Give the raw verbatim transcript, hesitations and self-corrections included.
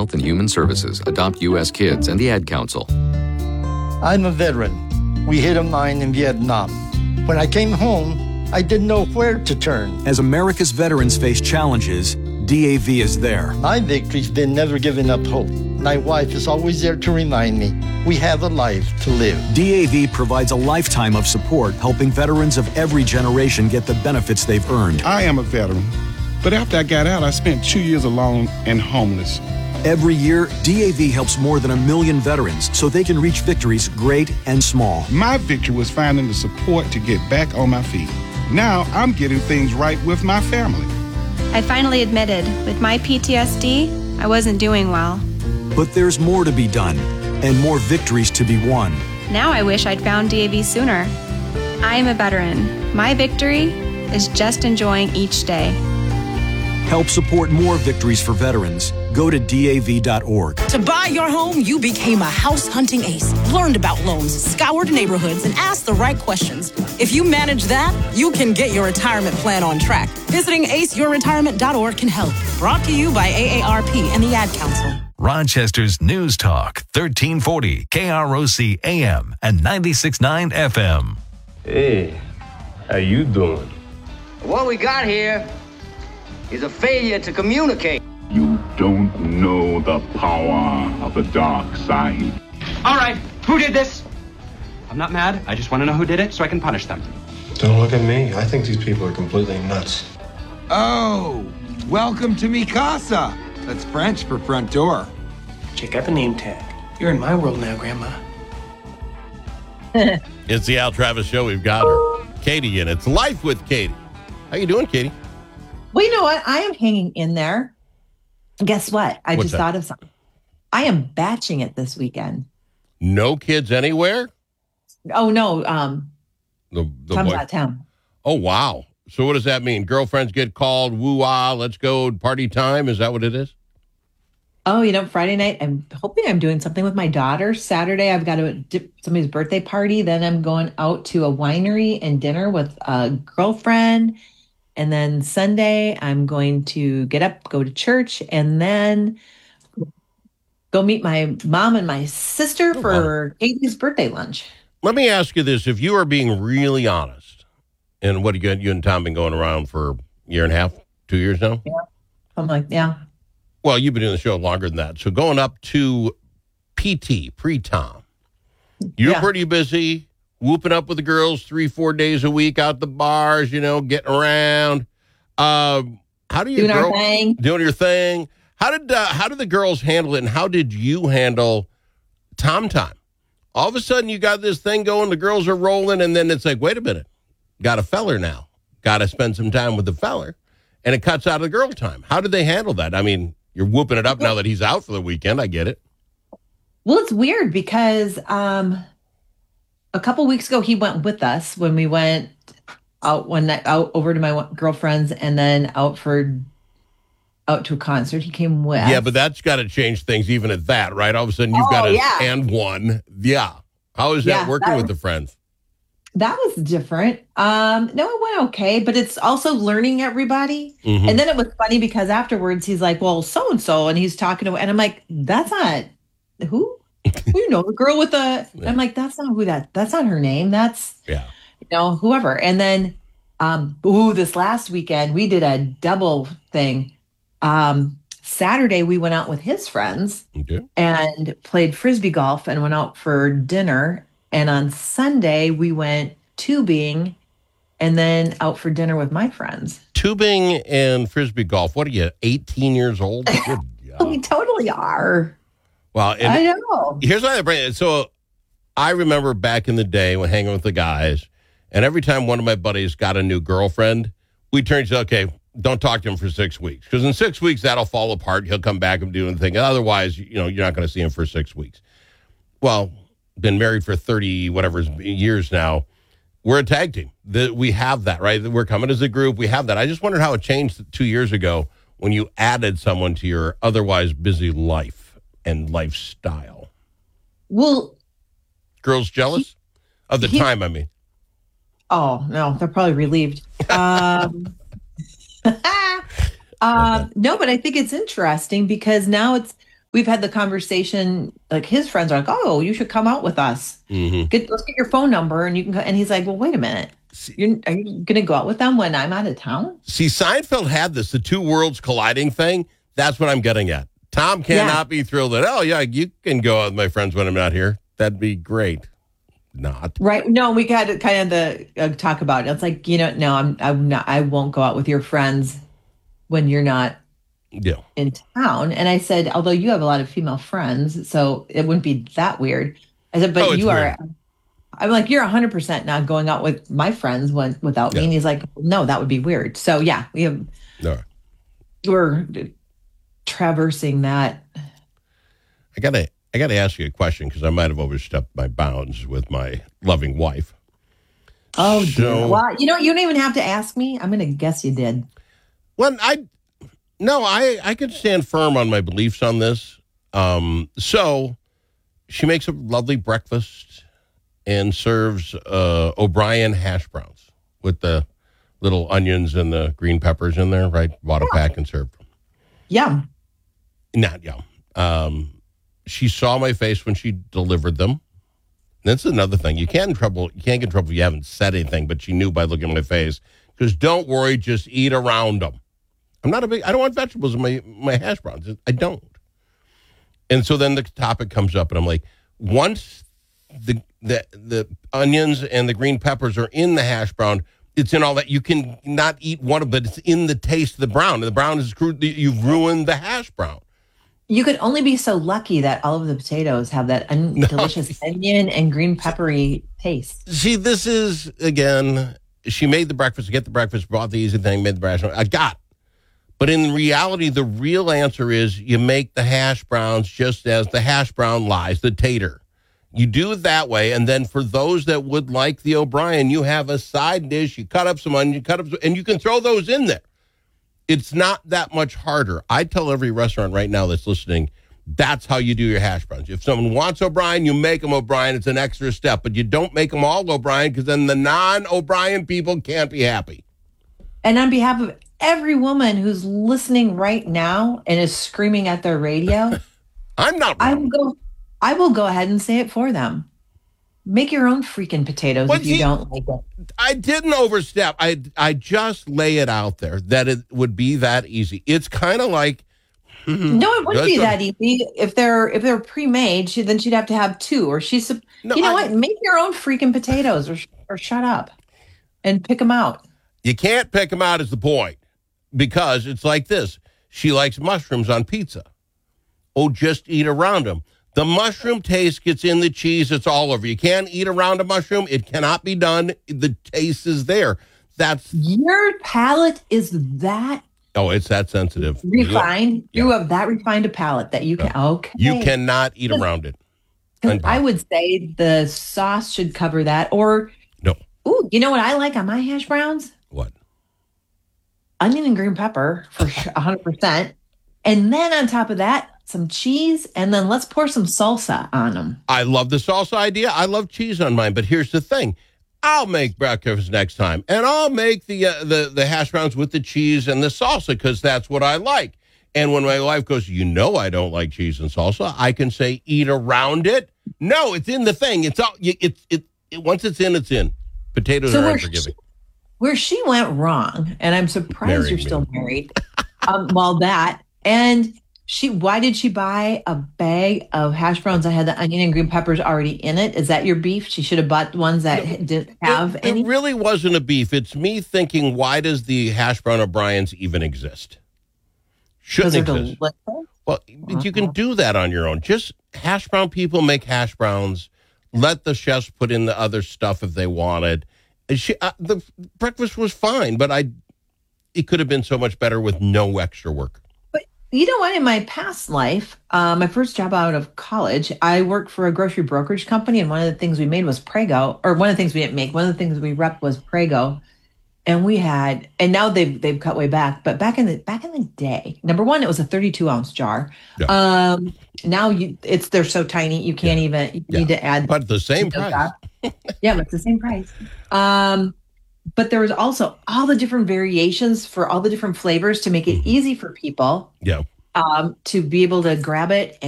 Health and Human Services, Adopt U S Kids, and the Ad Council. I'm a veteran. We hit a mine in Vietnam. When I came home, I didn't know where to turn. As America's veterans face challenges, D A V is there. My victory's been never giving up hope. My wife is always there to remind me we have a life to live. D A V provides a lifetime of support, helping veterans of every generation get the benefits they've earned. I am a veteran, but after I got out, I spent two years alone and homeless. Every year, D A V helps more than a million veterans so they can reach victories great and small. My victory was finding the support to get back on my feet. Now I'm getting things right with my family. I finally admitted, with my P T S D, I wasn't doing well. But there's more to be done and more victories to be won. Now I wish I'd found D A V sooner. I am a veteran. My victory is just enjoying each day. Help support more victories for veterans. Go to D A V dot org. To buy your home, you became a house hunting ace, learned about loans, scoured neighborhoods, and asked the right questions. If you manage that, you can get your retirement plan on track. Visiting ace your retirement dot org can help. Brought to you by A A R P and the Ad Council. Rochester's News Talk, thirteen forty K R O C A M and ninety-six point nine F M. Hey, how you doing? What we got here is a failure to communicate. You don't know the power of the dark side. All right, who did this? I'm not mad. I just want to know who did it so I can punish them. Don't look at me. I think these people are completely nuts. Oh, welcome to mi casa. That's French for front door. Check out the name tag. You're in my world now, Grandma. It's the Al Travis Show. We've got her, Katie, in It's Life with Katie. How you doing, Katie? Well, you know what? I am hanging in there. Guess what? I What's just that? thought of something. I am batching it this weekend. No kids anywhere? Oh, no. Um, The, the Tom's boy- out of town. Oh, wow. So what does that mean? Girlfriends get called, woo-ah, let's go, party time? Is that what it is? Oh, you know, Friday night, I'm hoping I'm doing something with my daughter. Saturday, I've got a dip somebody's birthday party. Then I'm going out to a winery and dinner with a girlfriend. And then Sunday, I'm going to get up, go to church, and then go meet my mom and my sister for Katie's birthday lunch. Let me ask you this. If you are being really honest, and what, you, you and Tom been going around for a year and a half, two years now? Yeah. I'm like, yeah. Well, you've been doing the show longer than that. So going up to P T, pre-Tom, you're Yeah. pretty busy, whooping up with the girls three, four days a week out the bars, you know, getting around. Um, how do you Doing our girl- thing. Doing your thing. How did uh, how did the girls handle it, and how did you handle Tom time? All of a sudden, you got this thing going, the girls are rolling, and then it's like, wait a minute, got a feller now. Got to spend some time with the feller, and it cuts out of the girl time. How did they handle that? I mean, you're whooping it up now that he's out for the weekend. I get it. Well, it's weird because um, a couple weeks ago, he went with us when we went out one night, out over to my one- girlfriend's, and then out for out to a concert. He came with. Yeah, but that's got to change things even at that, right? All of a sudden, you've Oh, got a yeah. and one. Yeah. How is that Yeah, working that with was- the friends? That was different. Um, no, it went okay, but it's also learning everybody. Mhm. And then it was funny because afterwards he's like, well, so-and-so, and he's talking to, and I'm like, that's not, who? Who you know, the girl with the, I'm like, that's not who that, that's not her name. That's, Yeah. you know, whoever. And then, um, ooh, this last weekend we did a double thing. Um, Saturday we went out with his friends Okay. and played Frisbee golf and went out for dinner. And on Sunday, we went tubing and then out for dinner with my friends. Tubing and Frisbee golf. What are you, eighteen years old? Good God. We totally are. Well, and I know. here's why I bring it. So I remember back in the day when hanging with the guys, and every time one of my buddies got a new girlfriend, we turned to, okay, don't talk to him for six weeks. Because in six weeks, that'll fall apart. He'll come back and do anything. Otherwise, you know, you're not going to see him for six weeks. Well, been married for thirty whatever years now. We're a tag team. The, we have that, right? We're coming as a group. We have that. I just wondered how it changed two years ago when you added someone to your otherwise busy life and lifestyle. Well, Girls jealous of the he- time, I mean. oh, no, they're probably relieved. Um, um, no, but I think it's interesting because now it's, we've had the conversation, like his friends are like, oh, you should come out with us. Mm-hmm. Get, let's get your phone number and you can, and he's like, well, wait a minute. You're, are you going to go out with them when I'm out of town? See, Seinfeld had this, the two worlds colliding thing. That's what I'm getting at. Tom cannot yeah. be thrilled that, oh, yeah, you can go out with my friends when I'm not here. That'd be great. Not. Right. No, we got kind of the uh, talk about it. It's like, you know, no, I'm, I'm not, I won't go out with your friends when you're not yeah. in town. And I said, although you have a lot of female friends, so it wouldn't be that weird. I said, but oh, you weird. are, I'm like, you're one hundred percent not going out with my friends when without yeah. me. And he's like, no, that would be weird. So yeah, we have, no. we're traversing that. I gotta, I gotta ask you a question because I might have overstepped my bounds with my loving wife. Oh, so, dear. Well, you know, you don't even have to ask me. I'm going to guess you did. Well, I, no, I, I could stand firm on my beliefs on this. Um, so she makes a lovely breakfast and serves uh, O'Brien hash browns with the little onions and the green peppers in there, right? Bought a yeah. pack and served them. Yum. Not yum. Um, she saw my face when she delivered them. That's another thing. You can't in trouble. You can't get in trouble if you haven't said anything, but she knew by looking at my face. Because don't worry, just eat around them. I'm not a big. I don't want vegetables in my my hash browns. I don't. And so then the topic comes up, and I'm like, once the the the onions and the green peppers are in the hash brown, it's in all that. You can not eat one of it. It's in the taste of the brown. And the brown is crude. You've ruined the hash brown. You could only be so lucky that all of the potatoes have that un- no. delicious onion and green peppery taste. See, this is, again, she made the breakfast, get the breakfast, brought the easy thing, made the breakfast. I got it. But in reality, the real answer is you make the hash browns just as the hash brown lies, the tater. You do it that way, and then for those that would like the O'Brien, you have a side dish, you cut up some onion, you cut up some, and you can throw those in there. It's not that much harder. I tell every restaurant right now that's listening, that's how you do your hash browns. If someone wants O'Brien, you make them O'Brien. It's an extra step, but you don't make them all O'Brien because then the non-O'Brien people can't be happy. And on behalf of every woman who's listening right now and is screaming at their radio, I'm not wrong. I will go, I will go ahead and say it for them. Make your own freaking potatoes well, if you he, don't like it. I didn't overstep. I I just lay it out there that it would be that easy. It's kind of like no, it wouldn't be that easy if they're if they're pre-made. She, then she'd have to have two, or she's no, you know I, what? Make your own freaking potatoes, or or shut up and pick them out. You can't pick them out is the point because it's like this. She likes mushrooms on pizza. Oh, just eat around them. The mushroom taste gets in the cheese. It's all over. You can't eat around a mushroom. It cannot be done. The taste is there. That's your palate is that. Oh, it's that sensitive. Refined. Yeah. You have that refined a palate that you can. No. Okay. You cannot eat around it. I would say the sauce should cover that. Or no. Ooh, you know what I like on my hash browns? What? Onion and green pepper for a hundred percent, and then on top of that, some cheese, and then let's pour some salsa on them. I love the salsa idea. I love cheese on mine, but here's the thing. I'll make breakfast next time, and I'll make the uh, the, the hash browns with the cheese and the salsa because that's what I like. And when my wife goes, you know I don't like cheese and salsa, I can say, eat around it. No, it's in the thing. It's all. It's it, it. Once it's in, it's in. Potatoes so are unforgiving. She, where she went wrong, and I'm surprised Married you're me. still married, um, while that, and... She, why did she buy a bag of hash browns that had the onion and green peppers already in it? Is that your beef? She should have bought ones that no, didn't have it, any. It really wasn't a beef. It's me thinking, why does the hash brown O'Brien's even exist? Shouldn't exist. Delicious. Well, uh-huh. You can do that on your own. Just hash brown people make hash browns. Let the chefs put in the other stuff if they wanted. And she, uh, the breakfast was fine, but I, it could have been so much better with no extra work. You know what? In my past life, uh, my first job out of college, I worked for a grocery brokerage company, and one of the things we made was Prego, or one of the things we didn't make, one of the things we repped was Prego, and we had, and now they've they've cut way back, but back in the back in the day, number one, it was a thirty-two ounce jar. Yeah. Um, now you, it's they're so tiny you can't yeah. even you yeah. need to add, but the same price. Yeah, but it's the same price. Um. But there was also all the different variations for all the different flavors to make it easy for people yeah. um, to be able to grab it